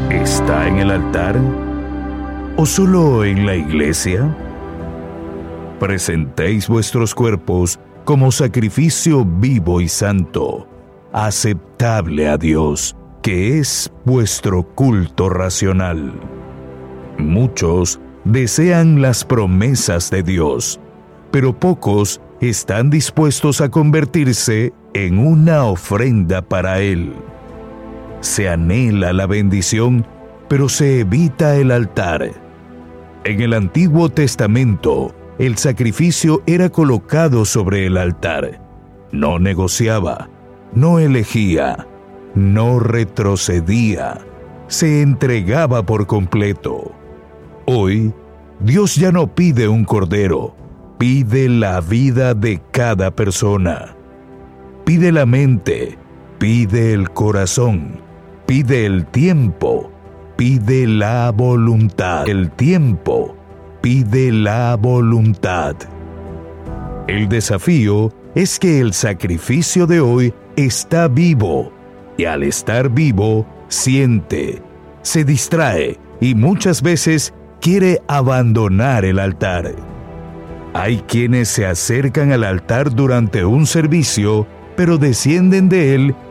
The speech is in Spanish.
¿Está en el altar? ¿O solo en la iglesia? Presentéis vuestros cuerpos como sacrificio vivo y santo, aceptable a Dios, que es vuestro culto racional. Muchos desean las promesas de Dios, pero pocos están dispuestos a convertirse en una ofrenda para Él. Se anhela la bendición, pero se evita el altar. En el Antiguo Testamento, el sacrificio era colocado sobre el altar. No negociaba, no elegía, no retrocedía, se entregaba por completo. Hoy, Dios ya no pide un cordero, pide la vida de cada persona. Pide la mente, pide el corazón, pide el tiempo, pide la voluntad. El tiempo, pide la voluntad. El desafío es que el sacrificio de hoy está vivo, y al estar vivo, siente, se distrae y muchas veces quiere abandonar el altar. Hay quienes se acercan al altar durante un servicio, pero descienden de él